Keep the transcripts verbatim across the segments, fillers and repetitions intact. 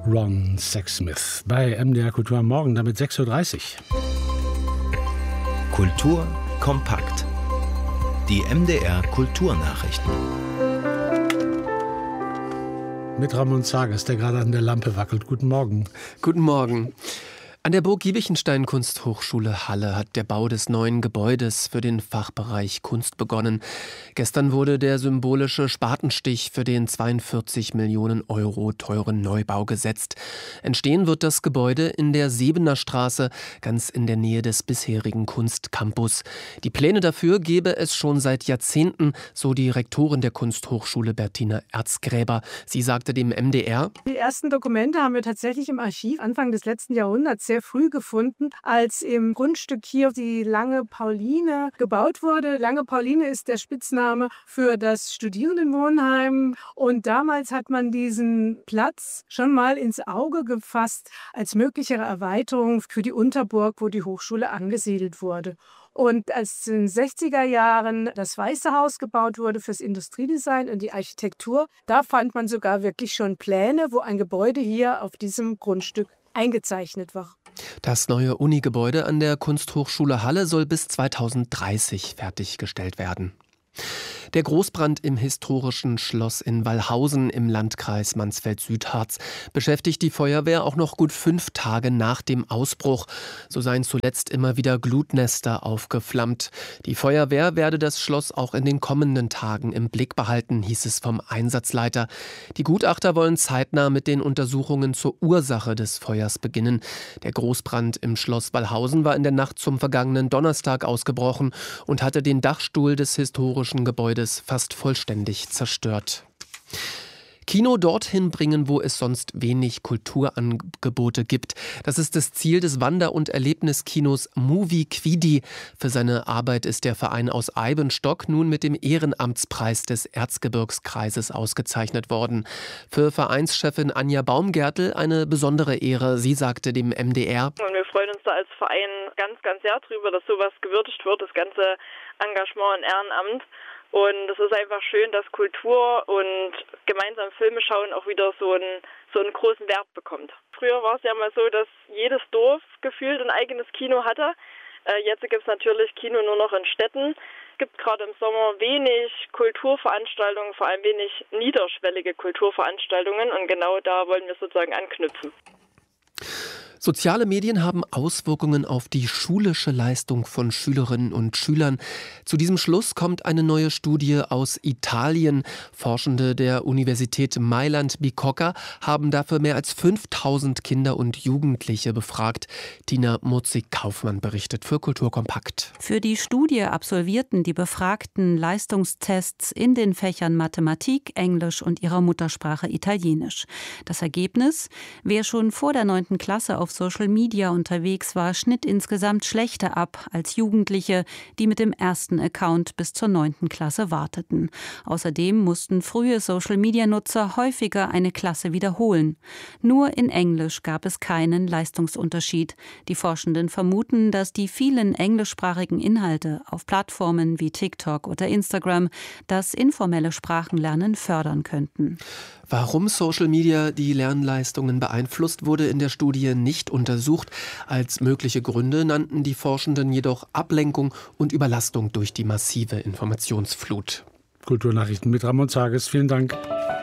Ron Sexsmith bei M D R Kultur am Morgen, damit sechs Uhr dreißig. Kultur kompakt. Die M D R Kulturnachrichten. Mit Ramon Zages, der gerade an der Lampe wackelt. Guten Morgen. Guten Morgen. An der Burg Giebichenstein Kunsthochschule Halle hat der Bau des neuen Gebäudes für den Fachbereich Kunst begonnen. Gestern wurde der symbolische Spatenstich für den zweiundvierzig Millionen Euro teuren Neubau gesetzt. Entstehen wird das Gebäude in der Sebener Straße, ganz in der Nähe des bisherigen Kunstcampus. Die Pläne dafür gebe es schon seit Jahrzehnten, so die Rektorin der Kunsthochschule Bertina Erzgräber. Sie sagte dem M D R: Die ersten Dokumente haben wir tatsächlich im Archiv Anfang des letzten Jahrhunderts sehr früh gefunden, als im Grundstück hier die Lange Pauline gebaut wurde. Lange Pauline ist der Spitzname für das Studierendenwohnheim. Und damals hat man diesen Platz schon mal ins Auge gefasst als mögliche Erweiterung für die Unterburg, wo die Hochschule angesiedelt wurde. Und als in den sechziger Jahren das Weiße Haus gebaut wurde fürs Industriedesign und die Architektur, da fand man sogar wirklich schon Pläne, wo ein Gebäude hier auf diesem Grundstück eingezeichnet war. Das neue Unigebäude an der Kunsthochschule Halle soll bis zweitausenddreißig fertiggestellt werden. Der Großbrand im historischen Schloss in Wallhausen im Landkreis Mansfeld-Südharz beschäftigt die Feuerwehr auch noch gut fünf Tage nach dem Ausbruch. So seien zuletzt immer wieder Glutnester aufgeflammt. Die Feuerwehr werde das Schloss auch in den kommenden Tagen im Blick behalten, hieß es vom Einsatzleiter. Die Gutachter wollen zeitnah mit den Untersuchungen zur Ursache des Feuers beginnen. Der Großbrand im Schloss Wallhausen war in der Nacht zum vergangenen Donnerstag ausgebrochen und hatte den Dachstuhl des historischen Gebäudes fast vollständig zerstört. Kino dorthin bringen, wo es sonst wenig Kulturangebote gibt. Das ist das Ziel des Wander- und Erlebniskinos Movie Quidi. Für seine Arbeit ist der Verein aus Eibenstock nun mit dem Ehrenamtspreis des Erzgebirgskreises ausgezeichnet worden. Für Vereinschefin Anja Baumgärtel eine besondere Ehre. Sie sagte dem M D R: Und wir freuen uns da als Verein ganz, ganz sehr drüber, dass sowas gewürdigt wird, das ganze Engagement und Ehrenamt. Und es ist einfach schön, dass Kultur und gemeinsam Filme schauen auch wieder so einen, so einen großen Wert bekommt. Früher war es ja mal so, dass jedes Dorf gefühlt ein eigenes Kino hatte. Äh, jetzt gibt es natürlich Kino nur noch in Städten. Es gibt gerade im Sommer wenig Kulturveranstaltungen, vor allem wenig niederschwellige Kulturveranstaltungen. Und genau da wollen wir sozusagen anknüpfen. Soziale Medien haben Auswirkungen auf die schulische Leistung von Schülerinnen und Schülern. Zu diesem Schluss kommt eine neue Studie aus Italien. Forschende der Universität Mailand Bicocca haben dafür mehr als fünftausend Kinder und Jugendliche befragt. Tina Murzig-Kaufmann berichtet für Kulturkompakt. Für die Studie absolvierten die Befragten Leistungstests in den Fächern Mathematik, Englisch und ihrer Muttersprache Italienisch. Das Ergebnis: Wer schon vor der neunten Klasse auf Social Media unterwegs war, schnitt insgesamt schlechter ab als Jugendliche, die mit dem ersten Account bis zur neunten Klasse warteten. Außerdem mussten frühe Social Media Nutzer häufiger eine Klasse wiederholen. Nur in Englisch gab es keinen Leistungsunterschied. Die Forschenden vermuten, dass die vielen englischsprachigen Inhalte auf Plattformen wie TikTok oder Instagram das informelle Sprachenlernen fördern könnten. Warum Social Media die Lernleistungen beeinflusst, wurde in der Studie nicht untersucht. Als mögliche Gründe nannten die Forschenden jedoch Ablenkung und Überlastung durch die massive Informationsflut. Kulturnachrichten mit Ramon Zages. Vielen Dank.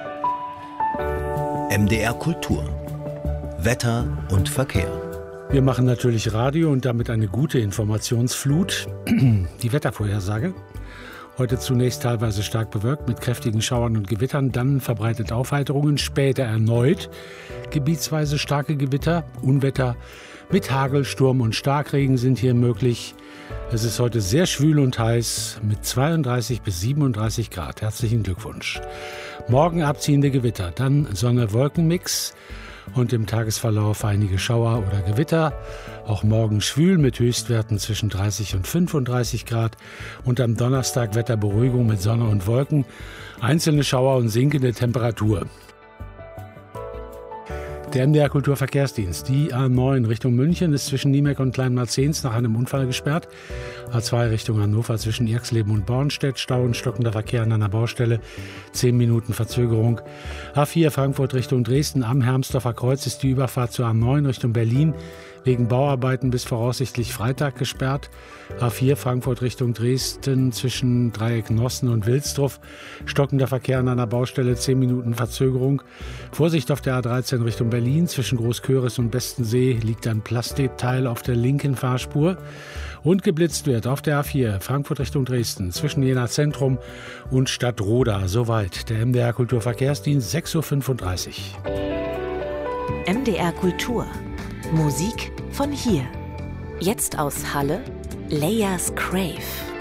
M D R Kultur. Wetter und Verkehr. Wir machen natürlich Radio und damit eine gute Informationsflut. Die Wettervorhersage. Heute zunächst teilweise stark bewölkt mit kräftigen Schauern und Gewittern, dann verbreitet Aufheiterungen, später erneut gebietsweise starke Gewitter, Unwetter mit Hagel, Sturm und Starkregen sind hier möglich. Es ist heute sehr schwül und heiß mit zweiunddreißig bis siebenunddreißig Grad. Herzlichen Glückwunsch. Morgen abziehende Gewitter, dann Sonne-Wolken-Mix und im Tagesverlauf einige Schauer oder Gewitter. Auch morgen schwül mit Höchstwerten zwischen dreißig und fünfunddreißig Grad. Und am Donnerstag Wetterberuhigung mit Sonne und Wolken, einzelne Schauer und sinkende Temperatur. Der M D R Kulturverkehrsdienst. Die A neun Richtung München ist zwischen Niemeck und Kleinmarzens nach einem Unfall gesperrt. A zwei Richtung Hannover zwischen Irxleben und Bornstedt. Stau und stockender Verkehr an einer Baustelle. Zehn Minuten Verzögerung. A vier Frankfurt Richtung Dresden. Am Hermsdorfer Kreuz ist die Überfahrt zur A neun Richtung Berlin wegen Bauarbeiten bis voraussichtlich Freitag gesperrt. A vier Frankfurt Richtung Dresden zwischen Dreieck Nossen und Wilsdruff. Stockender Verkehr an einer Baustelle, zehn Minuten Verzögerung. Vorsicht auf der A dreizehn Richtung Berlin. Zwischen Großköris und Bestensee liegt ein Plastikteil auf der linken Fahrspur. Und geblitzt wird auf der A vier Frankfurt Richtung Dresden zwischen Jena Zentrum und Stadtroda. Soweit der M D R Kulturverkehrsdienst, sechs Uhr fünfunddreißig. M D R Kultur. Musik von hier. Jetzt aus Halle, Leia's Crave.